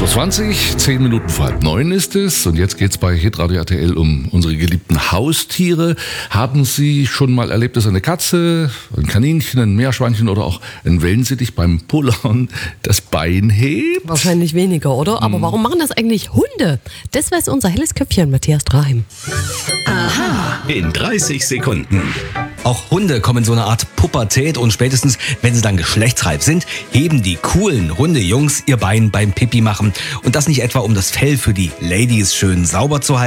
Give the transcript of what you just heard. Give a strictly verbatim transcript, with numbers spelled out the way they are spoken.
Uhr zwanzig, zehn Minuten vor halb neun ist es. Und jetzt geht's bei Hitradio R T L um unsere geliebten Haustiere. Haben Sie schon mal erlebt, dass eine Katze, ein Kaninchen, ein Meerschweinchen oder auch ein Wellensittich beim Pullern das Bein hebt? Wahrscheinlich weniger, oder? Aber warum machen das eigentlich Hunde? Das weiß unser helles Köpfchen, Matthias Draheim. Aha. In dreißig Sekunden. Auch Hunde kommen in so eine Art Pubertät und spätestens, wenn sie dann geschlechtsreif sind, heben die coolen Hundejungs ihr Bein beim Pipi machen. Und das nicht etwa, um das Fell für die Ladies schön sauber zu halten,